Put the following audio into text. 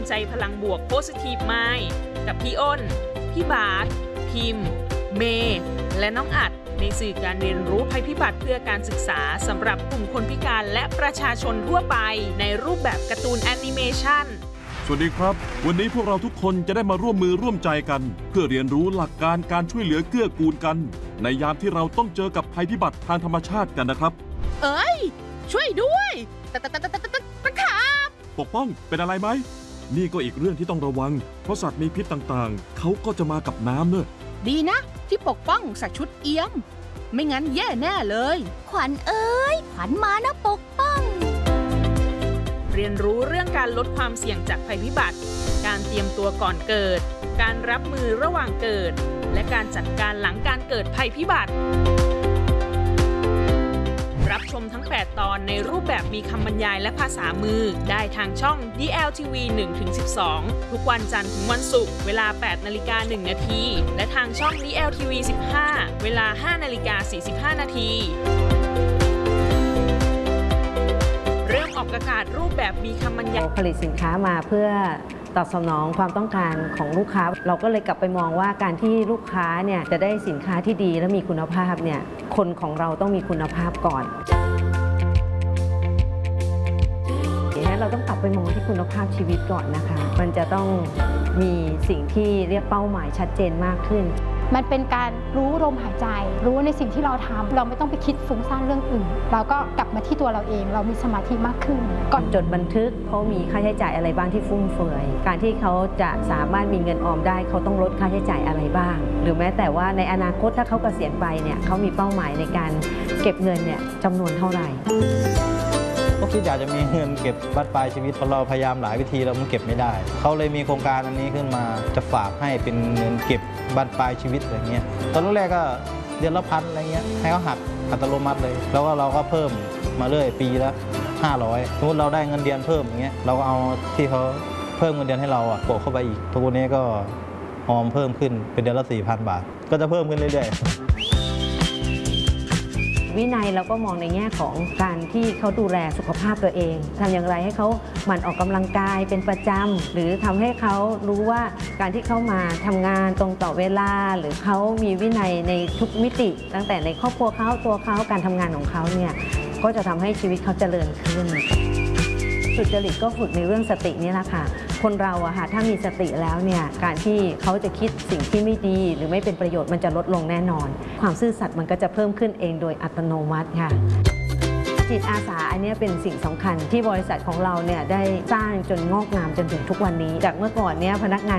ใจพลังบวก Positive Mind กับพี่อ้น พี่บาสพิมพ์ เมย์และน้องอัดในสื่อการเรียนรู้ภัยพิบัติเพื่อการศึกษาสำหรับกลุ่มคนพิการและประชาชนทั่วไปในรูปแบบการ์ตูนแอนิเมชันสวัสดีครับวันนี้พวกเราทุกคนจะได้มาร่วมมือร่วมใจกันเพื่อเรียนรู้หลักการการช่วยเหลือเกื้อกูลกันในยามที่เราต้องเจอกับภัยพิบัติทางธรรมชาติกันนะครับเอ้ยช่วยด้วยตะขาบปกป้องเป็นอะไรไหมนี่ก็อีกเรื่องที่ต้องระวังเพราะสัตว์มีพิษต่างๆเขาก็จะมากับน้ำเนอะดีนะที่ปกป้องใส่ชุดเอี้ยมไม่งั้นแย่แน่เลยขวัญเอ้ยขวัญมานะปกป้องเรียนรู้เรื่องการลดความเสี่ยงจากภัยพิบัติการเตรียมตัวก่อนเกิดการรับมือระหว่างเกิดและการจัดการหลังการเกิดภัยพิบัติรับชมทั้ง 8 ตอนในรูปแบบมีคำบรรยายและภาษามือได้ทางช่อง DLTV 1-12 ทุกวันจันทร์ถึงวันศุกร์เวลา 8:01 น.และทางช่อง DLTV 15 เวลา 5:45 น.เริ่มออกอากาศรูปแบบมีคำบรรยายผลิตสินค้ามาเพื่อตอบสนองความต้องการของลูกค้าเราก็เลยกลับไปมองว่าการที่ลูกค้าเนี่ยจะได้สินค้าที่ดีและมีคุณภาพเนี่ยคนของเราต้องมีคุณภาพก่อนดังนั้นเราต้องกลับไปมองที่คุณภาพชีวิตก่อนนะคะมันจะต้องมีสิ่งที่เรียกเป้าหมายชัดเจนมากขึ้นมันเป็นการรู้ลมหายใจรู้ในสิ่งที่เราทำเราไม่ต้องไปคิดฟุ้งซ่านเรื่องอื่นเราก็กลับมาที่ตัวเราเองเรามีสมาธิมากขึ้นก่อนจดบันทึกเขามีค่าใช้จ่ายอะไรบ้างที่ฟุ่มเฟือยการที่เขาจะสามารถมีเงินออมได้เขาต้องลดค่าใช้จ่ายอะไรบ้างหรือแม้แต่ว่าในอนาคตถ้าเขาเกษียณไปเนี่ยเขามีเป้าหมายในการเก็บเงินเนี่ยจำนวนเท่าไหร่ก็คิดอยากจะมีเงินเก็บบั้นปลายชีวิตเพราะเราพยายามหลายวิธีแล้วมันเก็บไม่ได้เขาเลยมีโครงการอันนี้ขึ้นมาจะฝากให้เป็นเงินเก็บบั้นปลายชีวิตอะไรเงี้ยตอนแรกก็เดือนละ1,000อะไรเงี้ยให้เขาหักอัตโนมัติเลยแล้วก็เราก็เพิ่มมาเรื่อยปีละ500สมมติเราได้เงินเดือนเพิ่มอย่างเงี้ยเราก็เอาที่เขาเพิ่มเงินเดือนให้เราโปะเข้าไปอีกทุกวันนี้ก็ออมเพิ่มขึ้นเป็นเดือนละ 4,000 บาทก็จะเพิ่มขึ้นเรื่อยๆวินัยเราก็มองในแง่ของการที่เขาดูแลสุขภาพตัวเองทำอย่างไรให้เขาหมั่นออกกำลังกายเป็นประจำหรือทำให้เขารู้ว่าการที่เขามาทำงานตรงต่อเวลาหรือเขามีวินัยในทุกมิติตั้งแต่ในครอบครัวเขาตัวเขาการทำงานของเขาเนี่ยก็จะทำให้ชีวิตเขาเจริญขึ้นสุจริตก็ฝึกในเรื่องสตินี่แหละค่ะคนเราอะค่ะถ้ามีสติแล้วเนี่ยการที่เขาจะคิดสิ่งที่ไม่ดีหรือไม่เป็นประโยชน์มันจะลดลงแน่นอนความซื่อสัตย์มันก็จะเพิ่มขึ้นเองโดยอัตโนมัติค่ะจิตอาสาอันนี้เป็นสิ่งสำคัญที่บริษัทของเราเนี่ยได้สร้างจนงอกงามจนถึงทุกวันนี้จากเมื่อก่อนเนี่ยพนักงาน